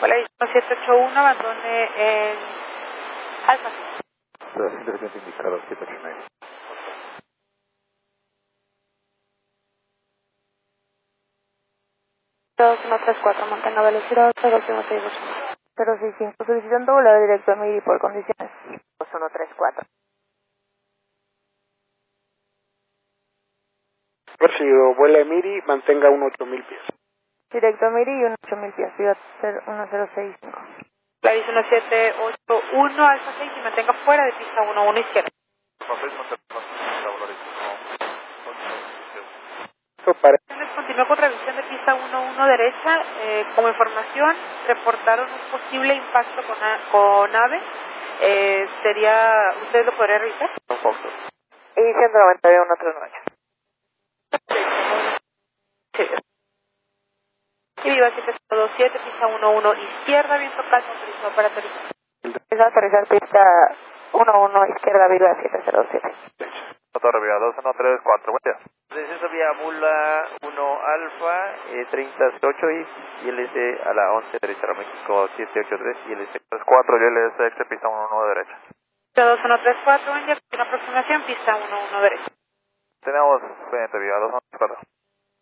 Hola, 781, abandone en Alfa. Interesante indicador 789. 2134, mantenga velocidad 065, solicitando volar directo a Miri por condiciones. 2134. Recibido, vuela Emiri, mantenga 8000 pies. Directo a Miri y 8000 pies, ciudad 1065. Clavis 1781, Alfa 6 y mantenga fuera de pista 11 izquierda. Para Continúa con revisión de pista 11 derecha. Como información, reportaron un posible impacto con ave. ¿Usted lo podría revisar? Y 191 39. Sí. Y viva 727, pista 11 izquierda, viento calmo, autorizado para aterrizar. Empieza a aterrizar pista 11 izquierda, viva 707. Torre Vía 2134, buen día. Descenso vía Bula 1 Alfa, 3008 y ILS a la 11 derecha, México 783 y ILS 34 y LSX, pista 11 derecha. 2134, en una aproximación, pista 11 derecha. Tenemos pendiente Vía 2134.